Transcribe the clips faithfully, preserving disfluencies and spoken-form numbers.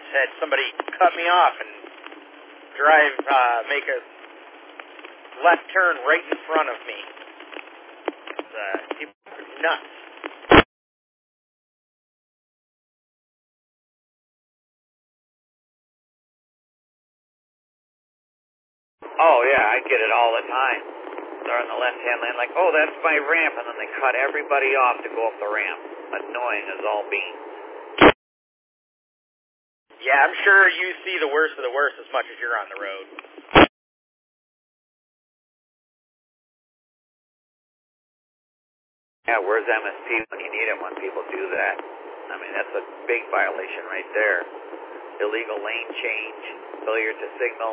had somebody cut me off and drive, uh, make a left turn right in front of me. Uh, people are nuts. Oh, yeah, I get it all the time. They're on the left-hand lane, like, oh, that's my ramp, and then they cut everybody off to go up the ramp. Annoying as all beans. Yeah, I'm sure you see the worst of the worst as much as you're on the road. Yeah, where's M S P when you need it when people do that? I mean, that's a big violation right there. Illegal lane change, failure to signal,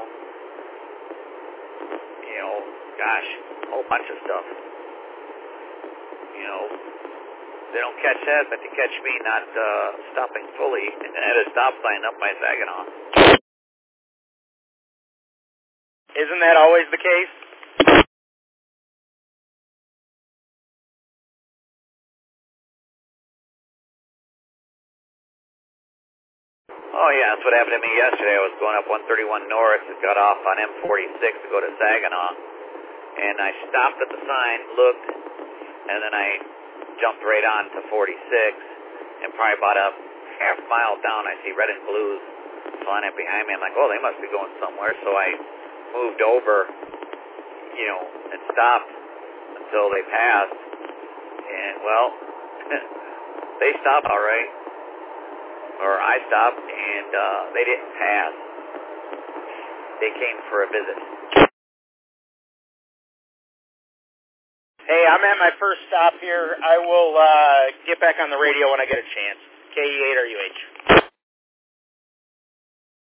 you know, gosh, a whole bunch of stuff. You know, they don't catch that, but they catch me not uh, stopping fully at a stop sign up by Saginaw. Isn't that always the case? Oh, yeah, that's what happened to me yesterday. I was going up one thirty-one north, got off on M forty-six to go to Saginaw, and I stopped at the sign, looked, and then I jumped right on to forty-six, and probably about a half mile down, I see red and blues flying up behind me. I'm like, oh, they must be going somewhere, so I moved over, you know, and stopped until they passed, and, well, they stopped all right. Or I stopped, and uh, they didn't pass. They came for a visit. Hey, I'm at my first stop here. I will uh, get back on the radio when I get a chance. K E eight R U H.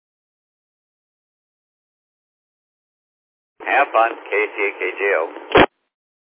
Have fun, K C A K J O.